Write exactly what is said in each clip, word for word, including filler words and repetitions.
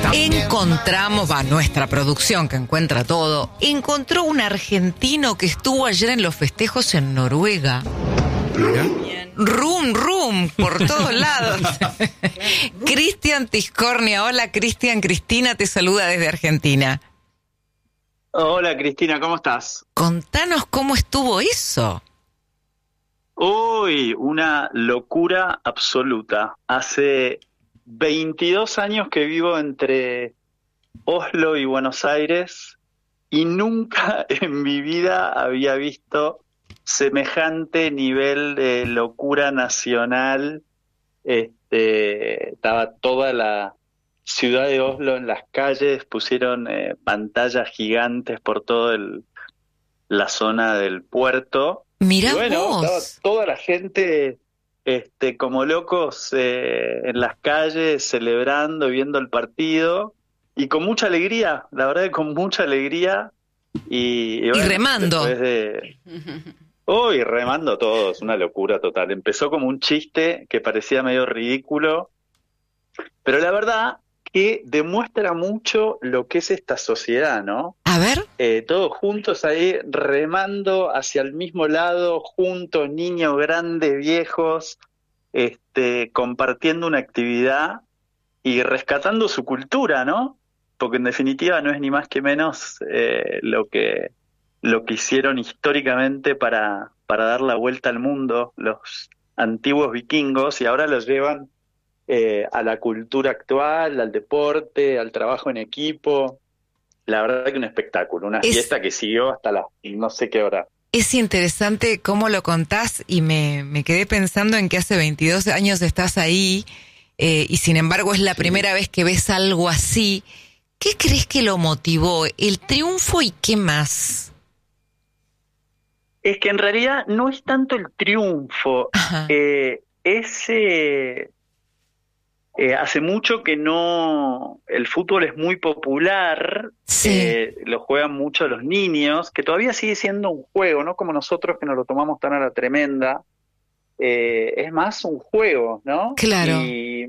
Encontramos, va, nuestra producción que encuentra todo, encontró un argentino que estuvo ayer en los festejos en Noruega. ¿Mira? Rum, rum, por todos lados. Cristian Tiscornia. Hola, Cristian. Cristina te saluda desde Argentina. Hola, Cristina, ¿cómo estás? Contanos cómo estuvo eso. Uy, una locura absoluta. Hace veintidós años que vivo entre Oslo y Buenos Aires y nunca en mi vida había visto semejante nivel de locura nacional. Este, estaba toda la ciudad de Oslo en las calles, pusieron eh, pantallas gigantes por toda la zona del puerto. Mirá y bueno, vos. estaba toda la gente este, como locos eh, en las calles, celebrando, viendo el partido, y con mucha alegría, la verdad que con mucha alegría. Y, y, bueno, y remando. Después de... Oh, y remando todos, una locura total. Empezó como un chiste que parecía medio ridículo, pero la verdad que demuestra mucho lo que es esta sociedad, ¿no? A ver. Eh, todos juntos ahí remando hacia el mismo lado, juntos, niños, grandes, viejos, este, compartiendo una actividad y rescatando su cultura, ¿no? Porque en definitiva no es ni más que menos eh, lo que lo que hicieron históricamente para, para dar la vuelta al mundo los antiguos vikingos, y ahora los llevan eh, a la cultura actual, al deporte, al trabajo en equipo. La verdad que un espectáculo, una es, fiesta que siguió hasta la no sé qué hora. Es interesante cómo lo contás y me, me quedé pensando en que hace veintidós años estás ahí eh, y sin embargo es la sí. primera vez que ves algo así. ¿Qué crees que lo motivó? ¿El triunfo y qué más? Es que en realidad no es tanto el triunfo, eh, es eh, eh, hace mucho que no, el fútbol es muy popular, sí. eh, lo juegan mucho los niños, que todavía sigue siendo un juego, no como nosotros que nos lo tomamos tan a la tremenda, eh, es más un juego, ¿no? Claro. Y,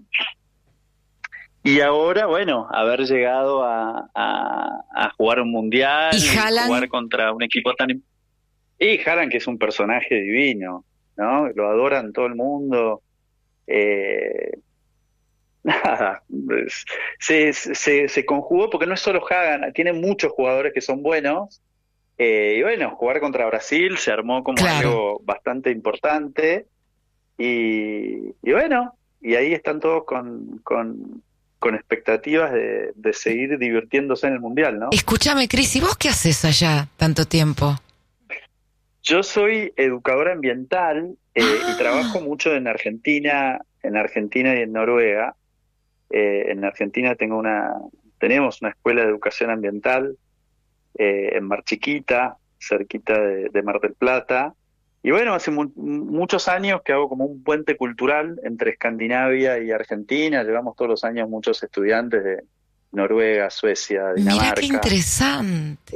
y ahora, bueno, haber llegado a, a, a jugar un mundial, y, y Haaland... jugar contra un equipo tan importante. Y Haaland, que es un personaje divino, ¿no? Lo adoran todo el mundo. Eh, nada, se, se, se conjugó porque no es solo Haaland, tiene muchos jugadores que son buenos. Eh, y bueno, jugar contra Brasil se armó como claro. algo bastante importante. Y, y bueno, y ahí están todos con, con, con expectativas de, de seguir divirtiéndose en el Mundial, ¿no? Escúchame, Cris, ¿y vos qué haces allá tanto tiempo? Yo soy educador ambiental eh, ah. y trabajo mucho en Argentina, en Argentina y en Noruega. Eh, en Argentina tengo una, tenemos una escuela de educación ambiental eh, en Mar Chiquita, cerquita de, de Mar del Plata. Y bueno, hace mu- muchos años que hago como un puente cultural entre Escandinavia y Argentina. Llevamos todos los años muchos estudiantes de Noruega, Suecia, Dinamarca. Mirá qué interesante.